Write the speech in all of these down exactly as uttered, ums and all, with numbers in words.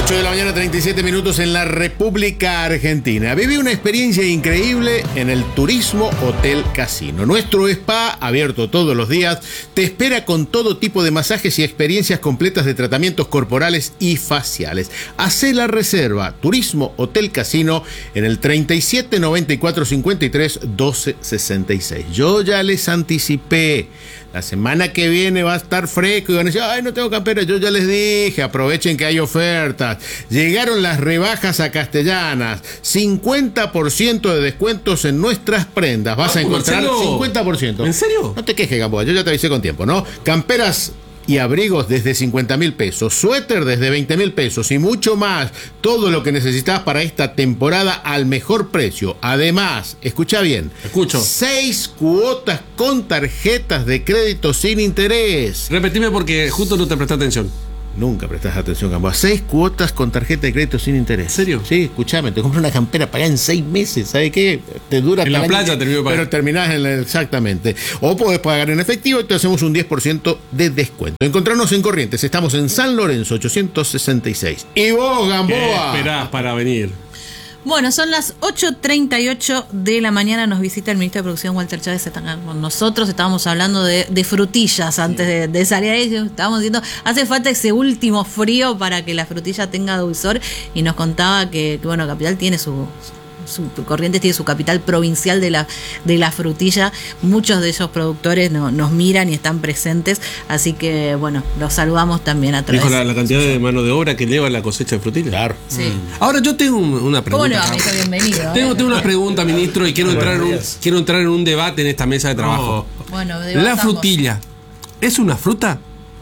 ocho de la mañana, treinta y siete minutos en la República Argentina. Viví una experiencia increíble en el Turismo Hotel Casino. Nuestro spa, abierto todos los días, te espera con todo tipo de masajes y experiencias completas de tratamientos corporales y faciales. Hacé la reserva Turismo Hotel Casino en el treinta y siete, noventa y cuatro, cincuenta y tres, doce, sesenta y seis. Yo ya les anticipé. La semana que viene va a estar fresco y van a decir, ay, no tengo campera. Yo ya les dije, aprovechen que hay ofertas. Llegaron las rebajas a Castellanas. cincuenta por ciento de descuentos en nuestras prendas. Vas a encontrar cincuenta por ciento. ¿En serio? No te quejes, Gamboa, yo ya te avisé con tiempo, ¿no? Camperas y abrigos desde cincuenta mil pesos, suéter desde veinte mil pesos y mucho más. Todo lo que necesitas para esta temporada al mejor precio. Además, escucha bien. Escucho. Seis cuotas con tarjetas de crédito sin interés. Repetime porque justo no te presté atención. Nunca prestas atención, Gamboa. Seis cuotas con tarjeta de crédito sin interés. ¿En serio? Sí, escúchame, te compras una campera pagada en seis meses. ¿Sabes qué? Te dura en la año, playa termino de pagar. Pero terminás en el, exactamente. O podés pagar en efectivo y te hacemos un diez por ciento de descuento. Encontrarnos en Corrientes. Estamos en San Lorenzo, ochocientos sesenta y seis. ¿Y vos, Gamboa? ¿Qué esperás para venir? Bueno, son las ocho treinta y ocho de la mañana, nos visita el ministro de Producción, Walter Chávez, está con nosotros. Estábamos hablando de, de frutillas antes de, de salir ahí. Estábamos diciendo, hace falta ese último frío para que la frutilla tenga dulzor. Y nos contaba que, que bueno, Capital tiene su... su Corrientes tiene su capital provincial de la de la frutilla. Muchos de esos productores no, nos miran y están presentes, así que bueno, los saludamos también a través. Dijo la, la cantidad de mano de obra que lleva la cosecha de frutilla. Claro. Sí. Mm. Ahora yo tengo una pregunta. ¿Cómo le va, ministro? Bienvenido. Tengo, tengo una pregunta, ministro, y quiero entrar en un, quiero entrar en un debate en esta mesa de trabajo. Oh. Bueno, la frutilla, ¿es una fruta?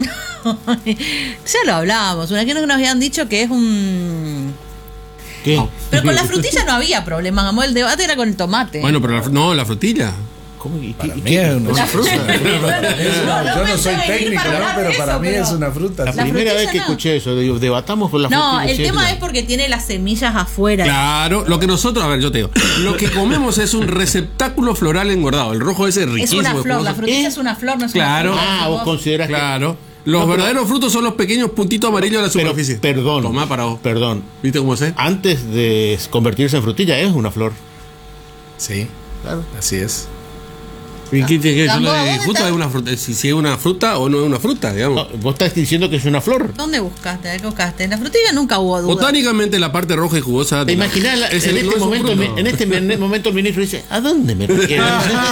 Ya lo hablábamos, una que nos habían dicho que es un... ¿Qué? Pero con la frutilla no había problema, Gamboa, el debate era con el tomate. Bueno, pero la, no, la frutilla. ¿Cómo? ¿Y, para y, mí es una la fruta. fruta. Yo no soy técnico, ¿no? Pero eso, para mí pero es una fruta. La Sí. primera vez que no. escuché eso, digo, debatamos por la No, frutilla. el sí, tema la- es porque tiene las semillas afuera. Claro, lo que nosotros, a ver, yo te digo, lo que comemos es un receptáculo floral engordado. El rojo ese es Es riquísimo. una flor, la espumoso. frutilla ¿Eh? es una flor, no es Claro. una fruta. Ah, vos considerás Claro. Los No, pero- verdaderos frutos son los pequeños puntitos amarillos de la Pero, superficie. perdón. Tomá para vos. Perdón. ¿Viste cómo es? Antes de convertirse en frutilla, es una flor. Sí, Claro. así es. ¿Y qué- qué- qué? Yo Gamboa, le ¿dónde justo está? es una fruta, si, si es una fruta o no es una fruta, digamos. No, vos estás diciendo que es una flor. ¿Dónde buscaste? ¿Qué buscaste? En la frutilla nunca hubo duda. Botánicamente la parte roja y jugosa. ¿Te imaginas? la- es en, el- este no es un momento, fruto. en este men- momento el ministro dice, ¿a dónde me trajeron?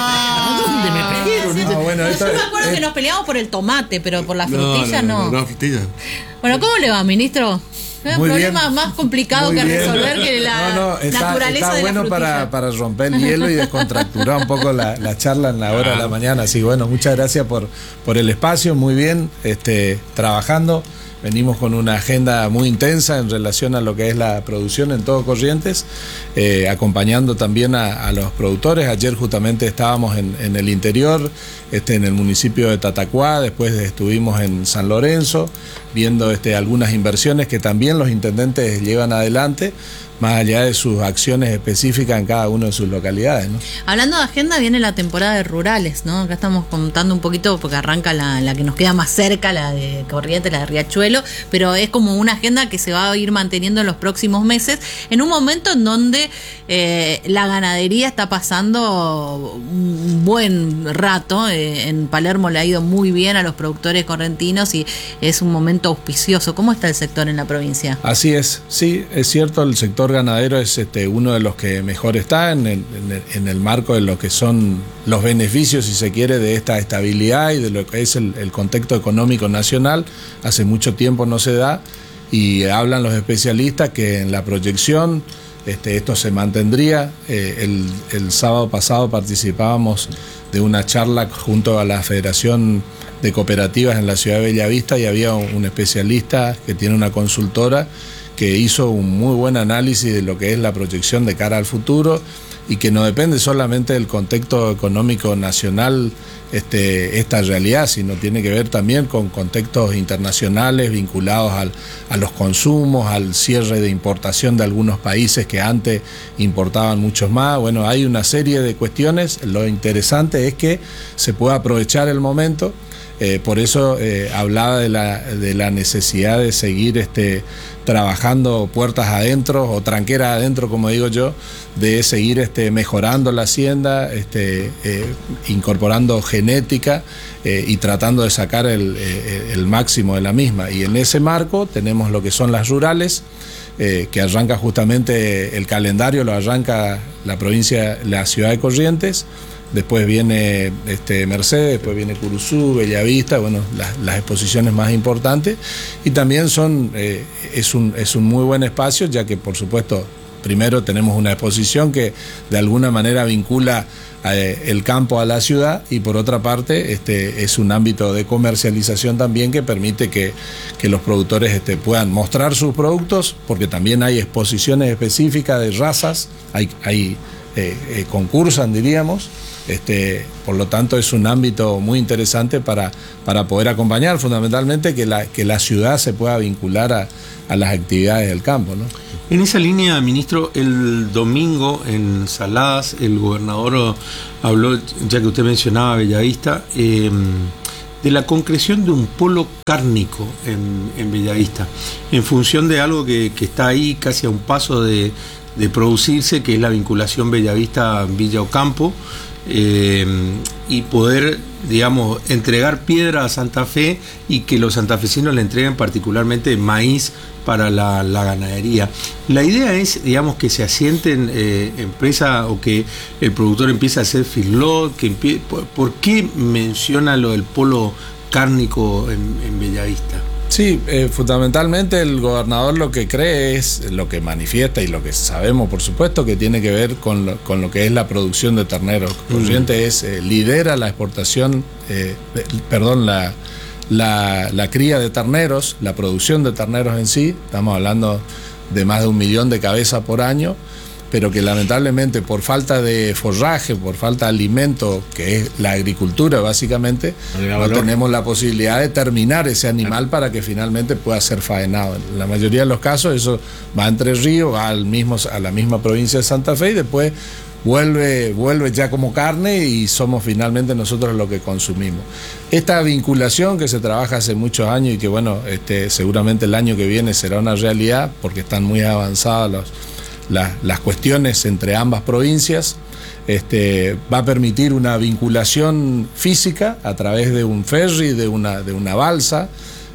¿A dónde me trajeron? No, bueno, Yo esto me acuerdo es- que nos peleamos por el tomate, pero por la No, frutilla no. no, no, no, frutilla. Bueno, ¿cómo le va, ministro? Es un Muy problema bien. más complicado Muy que bien. resolver que la No, no, está, naturaleza está de bueno la frutilla. para, para romper el hielo y descontracturar un poco la, la charla en la hora de la mañana. Así bueno, muchas gracias por, por el espacio, muy bien, este, trabajando. Venimos con una agenda muy intensa en relación a lo que es la producción en todo Corrientes, eh, acompañando también a, a los productores. Ayer justamente estábamos en, en el interior, este, en el municipio de Tatacuá, después estuvimos en San Lorenzo, viendo este, algunas inversiones que también los intendentes llevan adelante, más allá de sus acciones específicas en cada una de sus localidades, ¿no? Hablando de agenda, viene la temporada de rurales, ¿no? Acá estamos contando un poquito porque arranca la, la que nos queda más cerca, la de Corrientes, la de Riachuelo, pero es como una agenda que se va a ir manteniendo en los próximos meses, en un momento en donde eh, la ganadería está pasando un buen rato. Eh, en Palermo le ha ido muy bien a los productores correntinos y es un momento auspicioso. ¿Cómo está el sector en la provincia? Así es, sí, es cierto, el sector ganadero es este, uno de los que mejor está en el, en, el, en el marco de lo que son los beneficios, si se quiere, de esta estabilidad y de lo que es el, el contexto económico nacional. Hace mucho tiempo no se da y hablan los especialistas que en la proyección este, esto se mantendría. Eh, el, el sábado pasado participábamos de una charla junto a la Federación de Cooperativas en la ciudad de Bellavista y había un, un especialista que tiene una consultora que hizo un muy buen análisis de lo que es la proyección de cara al futuro y que no depende solamente del contexto económico nacional este, esta realidad, sino tiene que ver también con contextos internacionales vinculados al, a los consumos, al cierre de importación de algunos países que antes importaban muchos más. Bueno, hay una serie de cuestiones. Lo interesante es que se pueda aprovechar el momento. Eh, por eso eh, hablaba de la, de la necesidad de seguir este, trabajando puertas adentro o tranqueras adentro, como digo yo, de seguir este, mejorando la hacienda, este, eh, incorporando genética eh, y tratando de sacar el, eh, el máximo de la misma. Y en ese marco tenemos lo que son las rurales, eh, que arranca justamente el calendario, lo arranca la provincia, la ciudad de Corrientes. Después viene este, Mercedes, después viene Curuzú, Bellavista, bueno, las, las exposiciones más importantes. Y también son, eh, es, un, es un muy buen espacio, ya que por supuesto, primero tenemos una exposición que de alguna manera vincula eh, el campo a la ciudad, y por otra parte este, es un ámbito de comercialización también que permite que, que los productores este, puedan mostrar sus productos, porque también hay exposiciones específicas de razas, hay, hay eh, eh, concursan, diríamos. Este, por lo tanto es un ámbito muy interesante para, para poder acompañar fundamentalmente que la, que la ciudad se pueda vincular a, a las actividades del campo, ¿no? En esa línea, ministro, el domingo en Saladas el gobernador habló, ya que usted mencionaba Bellavista, eh, de la concreción de un polo cárnico en, en Bellavista, en función de algo que, que está ahí casi a un paso de, de producirse, que es la vinculación Bellavista-Villa Ocampo. Eh, y poder, digamos, entregar piedra a Santa Fe y que los santafesinos le entreguen particularmente maíz para la, la ganadería. La idea es, digamos, que se asienten eh, empresas o que el productor empiece a hacer feedlot, que empie- ¿por, ¿por qué menciona lo del polo cárnico en, en Bellavista? Sí, eh, fundamentalmente el gobernador lo que cree es, lo que manifiesta y lo que sabemos, por supuesto, que tiene que ver con lo, con lo que es la producción de terneros. Corrientes mm. es, eh, lidera la exportación, eh, de, perdón, la, la, la cría de terneros, la producción de terneros en sí. Estamos hablando de más de un millón de cabezas por año, pero que lamentablemente por falta de forraje, por falta de alimento, que es la agricultura básicamente, no tenemos la posibilidad de terminar ese animal para que finalmente pueda ser faenado. En la mayoría de los casos eso va a Entre Ríos, va al mismo, a la misma provincia de Santa Fe y después vuelve, vuelve ya como carne y somos finalmente nosotros los que consumimos. Esta vinculación que se trabaja hace muchos años y que bueno, este, seguramente el año que viene será una realidad porque están muy avanzadas los Las, las cuestiones entre ambas provincias, este, va a permitir una vinculación física a través de un ferry, de una, de una balsa,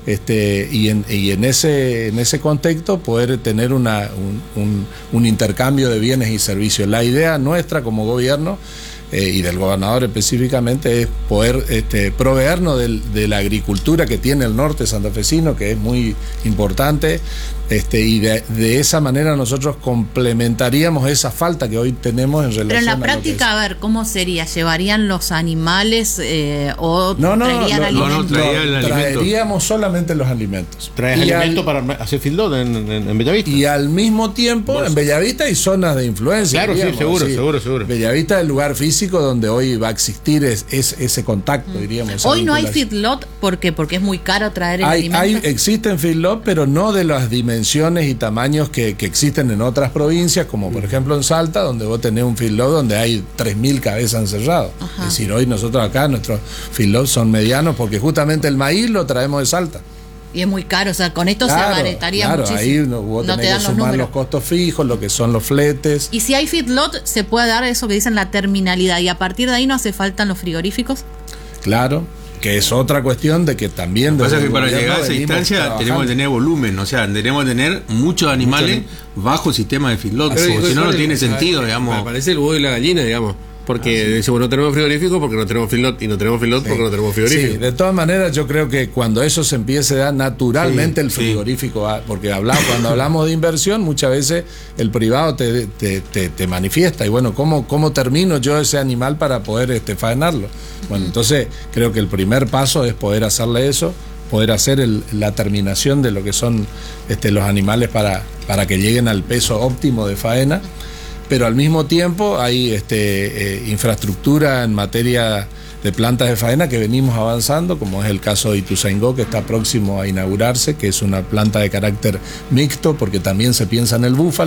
este, y, en, y en, ese, en ese contexto poder tener una, un, un, un intercambio de bienes y servicios. La idea nuestra como gobierno eh, y del gobernador específicamente es poder este, proveernos del, de la agricultura que tiene el norte santafesino, que es muy importante. Este, y de, de esa manera nosotros complementaríamos esa falta que hoy tenemos en relación. Pero en la a práctica, a ver, ¿cómo sería? ¿Llevarían los animales eh, o no, no, traerían no, alimentos? No, no, traía el traeríamos solamente los alimentos. ¿Traes y alimento al, para hacer feedlot en, en, en Bellavista? Y al mismo tiempo, ¿Vos? En Bellavista hay zonas de influencia. Claro, diríamos, sí, seguro, así. seguro, seguro. Bellavista es el lugar físico donde hoy va a existir es, es, ese contacto, mm. diríamos. Esa Hoy no hay vinculación. feedlot, ¿por qué? Porque es muy caro traer el hay, alimento. hay, existen feedlot, pero no de las dimensiones y tamaños que, que existen en otras provincias, como por ejemplo en Salta, donde vos tenés un feedlot donde hay tres mil cabezas encerradas. Ajá. Es decir, hoy nosotros acá, nuestros feedlots son medianos porque justamente el maíz lo traemos de Salta. Y es muy caro, o sea, con esto claro, se abarataría claro, muchísimo. Ahí no, vos no tenés te dan que los sumar números. los costos fijos, lo que son los fletes. Y si hay feedlot, se puede dar eso que dicen la terminalidad, y a partir de ahí no hace falta los frigoríficos. Claro, que es otra cuestión de que también... Lo que pasa es que para llegar a esa instancia trabajando. Tenemos que tener volumen, o sea, tenemos que tener muchos animales Mucho... bajo el sistema de feedlot, porque si no, no tiene sentido, digamos. Parece el huevo y la gallina, digamos. Porque ah, sí. decimos no tenemos frigorífico porque no tenemos feedlot, y no tenemos feedlot sí. porque no tenemos frigorífico. Sí, de todas maneras yo creo que cuando eso se empiece a dar naturalmente sí, el frigorífico, sí. va, porque hablamos, cuando hablamos de inversión muchas veces el privado te, te, te, te manifiesta y bueno, ¿cómo, cómo termino yo ese animal para poder este, faenarlo? Bueno, entonces creo que el primer paso es poder hacerle eso, poder hacer el, la terminación de lo que son este, los animales para, para que lleguen al peso óptimo de faena. Pero al mismo tiempo hay este, eh, infraestructura en materia de plantas de faena que venimos avanzando, como es el caso de Ituzaingó, que está próximo a inaugurarse, que es una planta de carácter mixto, porque también se piensa en el búfalo,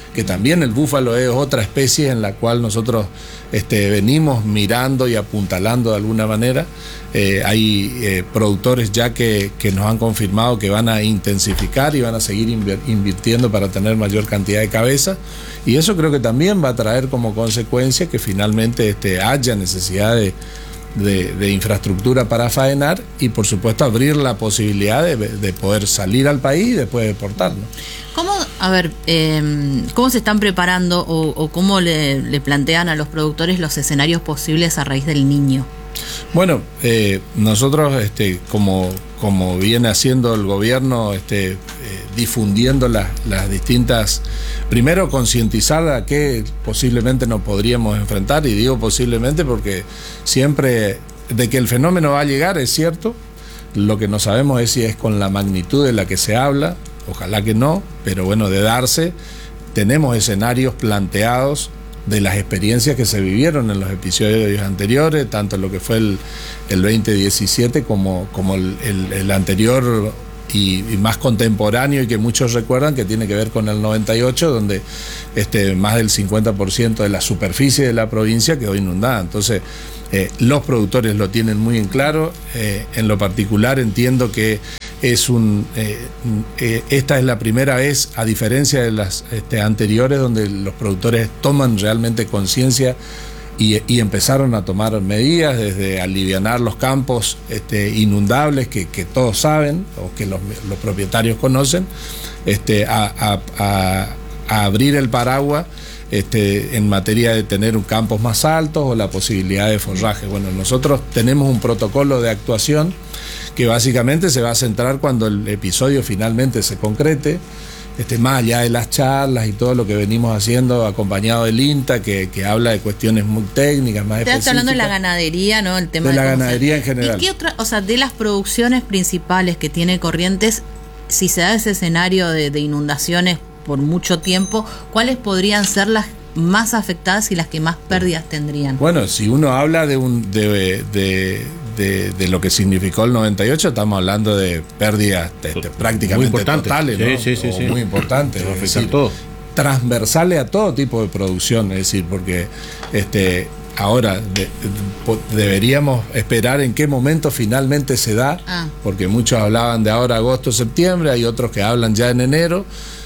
que también el búfalo es otra especie en la cual nosotros este, venimos mirando y apuntalando de alguna manera. Eh, hay eh, productores ya que, que nos han confirmado que van a intensificar y van a seguir invir- invirtiendo para tener mayor cantidad de cabezas, y eso creo que también va a traer como consecuencia que finalmente este, haya necesidad de, de, de infraestructura para faenar y por supuesto abrir la posibilidad de, de poder salir al país y después exportarlo. ¿Cómo, a ver, eh, cómo se están preparando o, o cómo le, le plantean a los productores los escenarios posibles a raíz del Niño? Bueno, eh, nosotros, este, como, como viene haciendo el gobierno, este, eh, difundiendo las, las distintas, primero concientizar a qué posiblemente nos podríamos enfrentar, y digo posiblemente porque siempre de que el fenómeno va a llegar es cierto, lo que no sabemos es si es con la magnitud de la que se habla, ojalá que no, pero bueno, de darse, tenemos escenarios planteados de las experiencias que se vivieron en los episodios anteriores, tanto en lo que fue el, el veinte diecisiete como, como el, el, el anterior y, y más contemporáneo, y que muchos recuerdan, que tiene que ver con el noventa y ocho, donde este, más del cincuenta por ciento de la superficie de la provincia quedó inundada. Entonces, eh, los productores lo tienen muy en claro. Eh, en lo particular entiendo que es un eh, eh, esta es la primera vez, a diferencia de las este, anteriores, donde los productores toman realmente conciencia y, y empezaron a tomar medidas, desde alivianar los campos este, inundables que, que todos saben o que los, los propietarios conocen, este, a, a, a, a abrir el paraguas Este, en materia de tener un campos más altos o la posibilidad de forraje. Bueno, nosotros tenemos un protocolo de actuación que básicamente se va a centrar cuando el episodio finalmente se concrete, este, más allá de las charlas y todo lo que venimos haciendo acompañado del INTA, que, que habla de cuestiones muy técnicas, más específicas. Estás hablando de la ganadería, ¿no? El tema de, de la cómo ganadería se... en general. ¿Y qué otra, o sea, de las producciones principales que tiene Corrientes, si se da ese escenario de, de inundaciones por mucho tiempo, ¿cuáles podrían ser las más afectadas y las que más pérdidas tendrían? Bueno, si uno habla de un de, de, de, de lo que significó el noventa y ocho, estamos hablando de pérdidas de, de, prácticamente totales, ¿no? Sí, sí, sí, sí. Muy importantes, Va a es afectar decir, todo. transversales a todo tipo de producción, es decir, porque este ahora de, de, deberíamos esperar en qué momento finalmente se da, ah. porque muchos hablaban de ahora agosto, septiembre, hay otros que hablan ya en enero.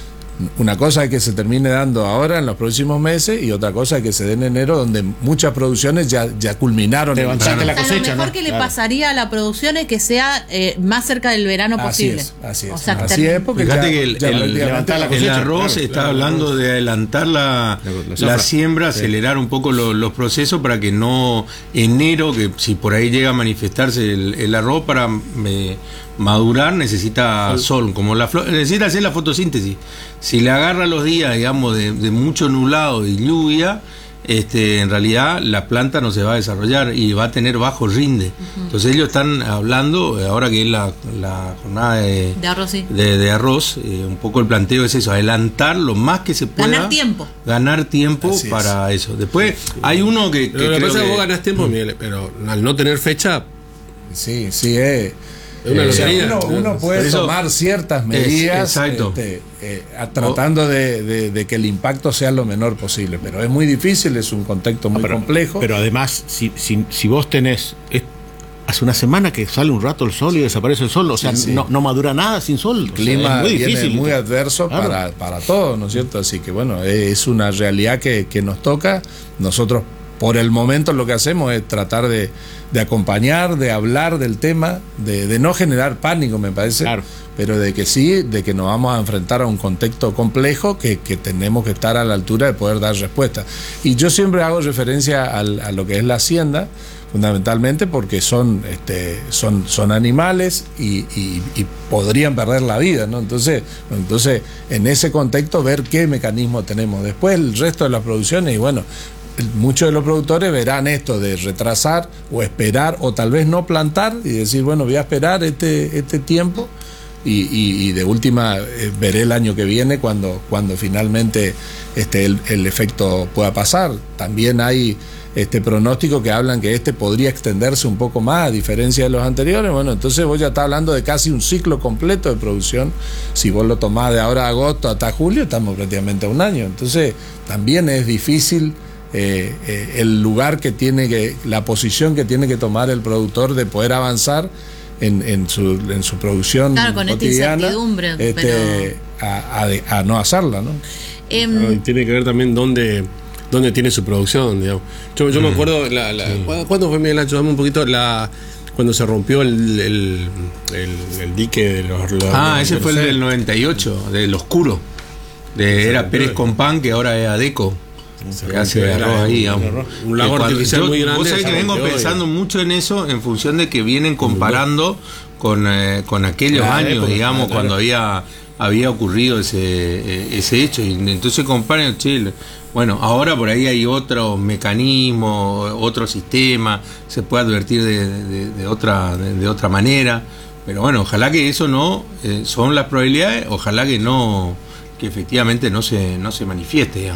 Una cosa es que se termine dando ahora en los próximos meses, y otra cosa es que se dé en enero, donde muchas producciones ya, ya culminaron. Levantaste la cosecha, a lo mejor ¿no? que le Claro. pasaría a la producción es que sea eh, más cerca del verano Así posible. es, así es. O sea, que así termine. es, porque Fíjate ya, que el, ya el- prácticamente la el cosecha, arroz claro, está claro, hablando claro. de adelantar la, La- la la, zafra. siembra, Sí. acelerar un poco lo- los procesos para que no enero, que si por ahí llega a manifestarse el, el arroz para eh, madurar, necesita sol, como la flor, necesita hacer la fotosíntesis. Si le agarra los días, digamos, de, de mucho nublado y lluvia, este, en realidad la planta no se va a desarrollar y va a tener bajo rinde. Uh-huh. Entonces ellos están hablando, ahora que es la, la jornada de, De arroz, sí. de, de arroz, eh, un poco el planteo es eso, adelantar lo más que se pueda. Ganar tiempo. Ganar tiempo Así para eso. Después hay uno que... que Pero lo que creo pasa es que que- vos ganás tiempo, Miguel, pero al no tener fecha, Sí, sí, es. es una Eh, o sea, lotería. uno, uno puede Por eso- tomar ciertas medidas, Es- exacto. este, eh, a- tratando de, de- de que el impacto sea lo menor posible, pero es muy difícil, es un contexto muy pero, complejo. Pero además, si, si, si vos tenés... es- hace una semana que sale un rato el sol y desaparece el sol, o sea, Sí, sí. No, no madura nada sin sol. el clima o sea, es muy viene difícil. muy adverso Claro. para, para todos, ¿no es cierto? Así que bueno, es una realidad que, que nos toca. Nosotros, por el momento, lo que hacemos es tratar de, de acompañar, de hablar del tema, de, de no generar pánico, me parece, Claro. pero de que sí, de que nos vamos a enfrentar a un contexto complejo que, que tenemos que estar a la altura de poder dar respuesta. Y yo siempre hago referencia al, a lo que es la hacienda, fundamentalmente porque son, este, son, son animales y, y, y podrían perder la vida, ¿no? Entonces, entonces, en ese contexto, ver qué mecanismo tenemos. Después, el resto de las producciones, y bueno, el- muchos de los productores verán esto de retrasar o esperar, o tal vez no plantar y decir, bueno, voy a esperar este, este tiempo. Y, y, y de última eh, veré el año que viene cuando, cuando finalmente este, el, el efecto pueda pasar. También hay este, pronósticos que hablan que este podría extenderse un poco más a diferencia de los anteriores. Bueno, entonces vos ya estás hablando de casi un ciclo completo de producción. Si vos lo tomás de ahora a agosto hasta julio, estamos prácticamente a un año. Entonces también es difícil eh, eh, el lugar que tiene que, la posición que tiene que tomar el productor de poder avanzar En, en, su, en su producción claro, con cotidiana, esta incertidumbre, este, pero... a, a, a no hacerla, ¿no? Eh, Claro, y tiene que ver también dónde, dónde tiene su producción, digamos. Yo, yo mm. me acuerdo, la, la, sí. ¿cuándo fue, Miguel Ancho? Dame un poquito, la cuando se rompió el, el, el, el dique de los... los ah, los, ese fue el del noventa y ocho, del Oscuro. De, era Pérez Compán, que ahora es Adeco. Se hace arroz ahí, un, un lago artificial muy grande. Vos sabés que vengo pensando y... mucho en eso en función de que vienen comparando con, eh, con aquellos la años, época, digamos, claro. cuando había había ocurrido ese ese hecho. Y entonces comparan, Chile. Bueno, ahora por ahí hay otro mecanismo, otro sistema, se puede advertir de, de, de otra de, de otra manera. Pero bueno, ojalá que eso no, eh, son las probabilidades, ojalá que no, que efectivamente no se, no se manifieste, digamos.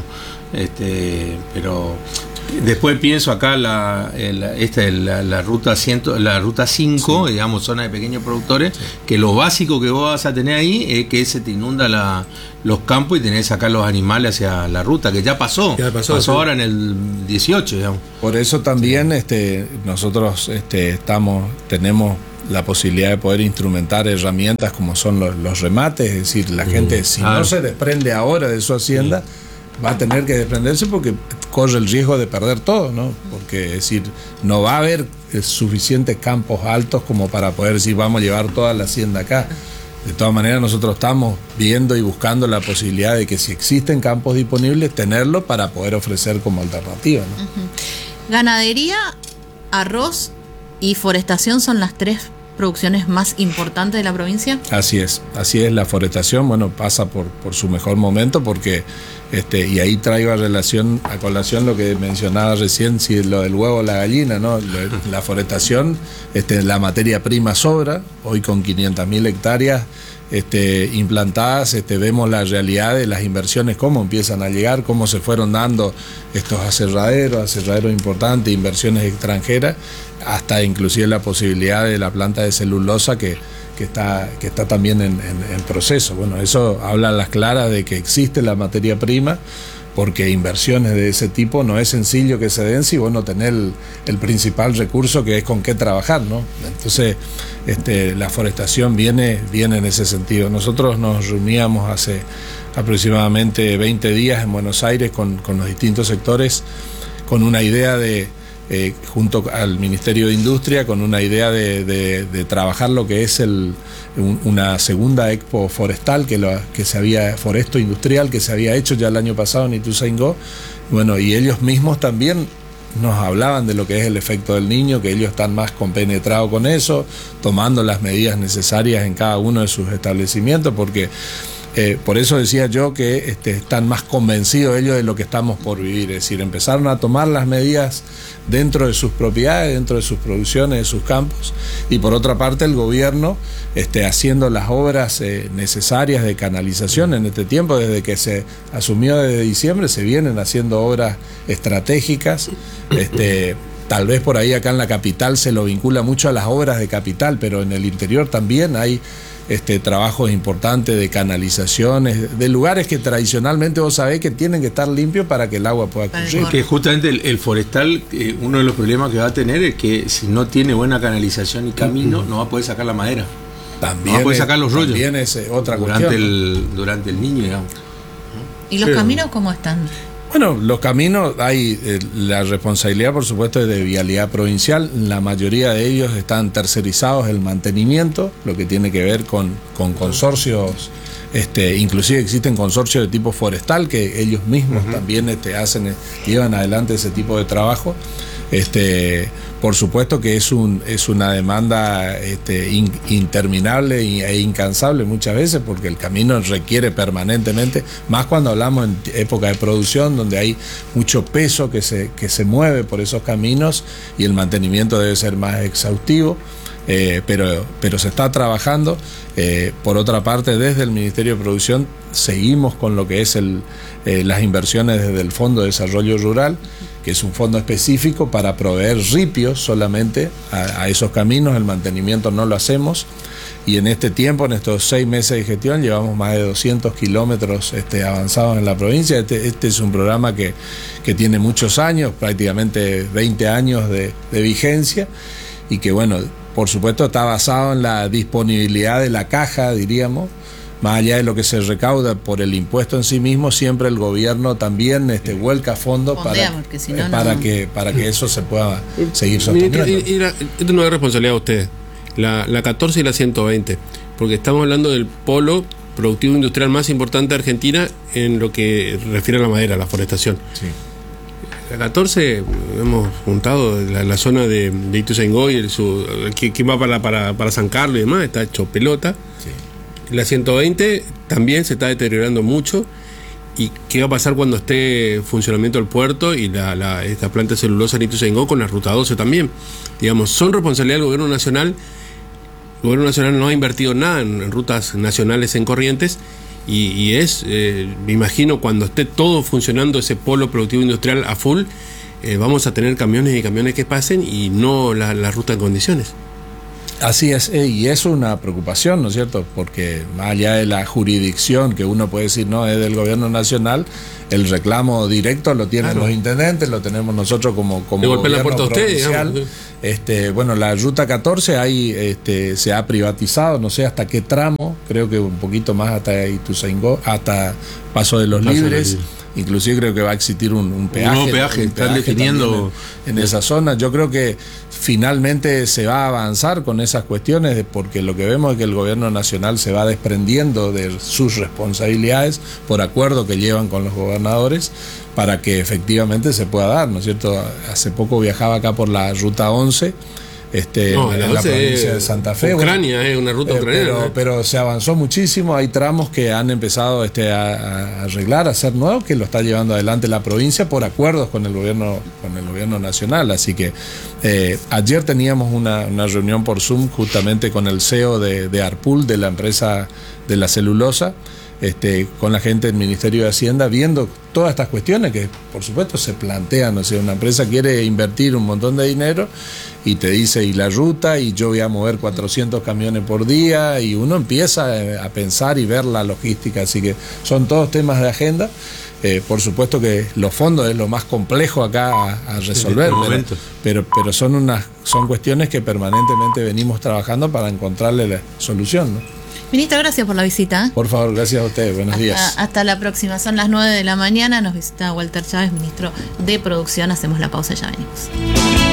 Este, pero después pienso acá la, la esta la, la ruta ciento, la ruta cinco, sí. digamos, zona de pequeños productores, sí. que lo básico que vos vas a tener ahí es que se te inunda la, los campos y tenés que sacar los animales hacia la ruta, que ya pasó, ya pasó, pasó sí. ahora en el dieciocho, digamos. Por eso también este, nosotros este, estamos, tenemos la posibilidad de poder instrumentar herramientas como son los, los remates, es decir, la mm. gente si ah. no se desprende ahora de su hacienda, sí. va a tener que desprenderse porque corre el riesgo de perder todo, ¿no? Porque es decir, no va a haber suficientes campos altos como para poder decir vamos a llevar toda la hacienda acá. De todas maneras, nosotros estamos viendo y buscando la posibilidad de que si existen campos disponibles, tenerlos para poder ofrecer como alternativa, ¿no? Uh-huh. Ganadería, arroz y forestación son las tres producciones más importantes de la provincia. Así es, así es. La forestación, bueno, pasa por, por su mejor momento porque, este, y ahí traigo a relación, a colación lo que mencionaba recién, si lo del huevo o la gallina, ¿no? La forestación, este, la materia prima sobra, hoy con quinientas mil hectáreas este, implantadas, este, vemos la realidad de las inversiones, cómo empiezan a llegar, cómo se fueron dando estos aserraderos, aserraderos importantes, inversiones extranjeras, hasta inclusive la posibilidad de la planta de celulosa que, que, está, que está también en, en, en proceso. Bueno, eso habla a las claras de que existe la materia prima, porque inversiones de ese tipo no es sencillo que se den si vos no tenés el, el principal recurso que es con qué trabajar, ¿no? Entonces, este, la forestación viene, viene en ese sentido. Nosotros nos reuníamos hace aproximadamente veinte días en Buenos Aires con, con los distintos sectores con una idea de Eh, junto al Ministerio de Industria, con una idea de, de, de trabajar lo que es el, un, una segunda expo forestal que, lo, que se había, foresto industrial que se había hecho ya el año pasado en Ituzaingó. Bueno, y ellos mismos también nos hablaban de lo que es el efecto del niño, que ellos están más compenetrados con eso, tomando las medidas necesarias en cada uno de sus establecimientos, porque Eh, por eso decía yo que este, están más convencidos ellos de lo que estamos por vivir, es decir, empezaron a tomar las medidas dentro de sus propiedades, dentro de sus producciones, de sus campos, y por otra parte el gobierno este, haciendo las obras eh, necesarias de canalización en este tiempo, desde que se asumió desde diciembre, se vienen haciendo obras estratégicas, este, tal vez por ahí acá en la capital se lo vincula mucho a las obras de capital, pero en el interior también hay Este, trabajos importantes de canalizaciones, de lugares que tradicionalmente vos sabés que tienen que estar limpios para que el agua pueda correr. Que justamente el, el forestal, eh, uno de los problemas que va a tener es que si no tiene buena canalización y camino, uh-huh. no va a poder sacar la madera. También no va a poder sacar los rollos. También es otra durante cuestión. El, durante el niño, digamos. ¿Y los sí. caminos cómo están? Bueno, los caminos, hay eh, la responsabilidad, por supuesto, es de Vialidad Provincial. La mayoría de ellos están tercerizados el mantenimiento, lo que tiene que ver con, con consorcios, este, inclusive existen consorcios de tipo forestal que ellos mismos uh-huh. también este, hacen, llevan adelante ese tipo de trabajo. Este, por supuesto que es un es una demanda este, in, interminable e incansable muchas veces, porque el camino requiere permanentemente, más cuando hablamos en época de producción donde hay mucho peso que se, que se mueve por esos caminos y el mantenimiento debe ser más exhaustivo. eh, pero, pero se está trabajando. Eh, por otra parte, desde el Ministerio de Producción seguimos con lo que es el, eh, las inversiones desde el Fondo de Desarrollo Rural, que es un fondo específico para proveer ripios solamente a, a esos caminos. El mantenimiento no lo hacemos. Y en este tiempo, en estos seis meses de gestión, llevamos más de doscientos kilómetros este, avanzados en la provincia. Este, este es un programa que, que tiene muchos años, prácticamente veinte años de, de vigencia, y que, bueno, por supuesto está basado en la disponibilidad de la caja, diríamos. Más allá de lo que se recauda por el impuesto en sí mismo, siempre el gobierno también este, vuelca fondos para, si no, para, no. Que, para que eso se pueda seguir sosteniendo. Y, y la, esto no es responsabilidad de ustedes. La, la catorce y la ciento veinte, porque estamos hablando del polo productivo industrial más importante de Argentina en lo que refiere a la madera, a la forestación. Sí. La catorce hemos juntado la, la zona de, de Ituzaingó y el, su, que, que va para, para, para San Carlos y demás, está hecho pelota. Sí. La ciento veinte también se está deteriorando mucho. ¿Y qué va a pasar cuando esté en funcionamiento el puerto y la, la, esta planta de celulosa en Ituzaingó con la ruta doce también? Digamos, son responsabilidad del gobierno nacional. El gobierno nacional no ha invertido nada en, en rutas nacionales en Corrientes y, y es, eh, me imagino, cuando esté todo funcionando ese polo productivo industrial a full, eh, vamos a tener camiones y camiones que pasen y no la, la ruta en condiciones. Así es, eh, y es una preocupación, ¿no es cierto? Porque más allá de la jurisdicción, que uno puede decir no es del gobierno nacional, el reclamo directo lo tienen claro. los intendentes, lo tenemos nosotros como, como gobierno la puerta provincial. Usted, este, bueno, la ruta catorce ahí este, se ha privatizado, no sé hasta qué tramo, creo que un poquito más hasta Ituzaingó, hasta Paso de los Paso Libres. De los Inclusive creo que va a existir un, un peaje. Un peaje, un están peaje definiendo en, en esa zona. Yo creo que finalmente se va a avanzar con esas cuestiones, porque lo que vemos es que el gobierno nacional se va desprendiendo de sus responsabilidades por acuerdo que llevan con los gobernadores para que efectivamente se pueda dar, ¿no es cierto? Hace poco viajaba acá por la ruta once. Este, no, en la provincia de Santa Fe. Ucrania es bueno, eh, una ruta eh, ucraniana. Pero, pero se avanzó muchísimo, hay tramos que han empezado este, a, a arreglar, a hacer nuevos, que lo está llevando adelante la provincia por acuerdos con el gobierno, con el gobierno nacional. Así que eh, ayer teníamos una, una reunión por Zoom justamente con el C E O de, de Arpul, de la empresa de la celulosa, Este, con la gente del Ministerio de Hacienda, viendo todas estas cuestiones que por supuesto se plantean. O sea, una empresa quiere invertir un montón de dinero y te dice, y la ruta, y yo voy a mover cuatrocientos camiones por día, y uno empieza a pensar y ver la logística. Así que son todos temas de agenda. Eh, por supuesto que los fondos es lo más complejo acá a, a resolver, pero, pero, pero son, unas, son cuestiones que permanentemente venimos trabajando para encontrarle la solución, ¿no? Ministro, gracias por la visita. Por favor, gracias a ustedes. Buenos hasta, días. Hasta la próxima. Son las nueve de la mañana. Nos visita Walter Chávez, ministro de Producción. Hacemos la pausa y ya venimos.